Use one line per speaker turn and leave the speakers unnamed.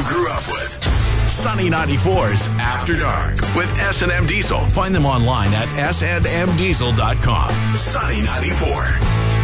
grew up with. Sunny 94's After Dark with S&M Diesel. Find them online at snmdiesel.com. Sunny 94.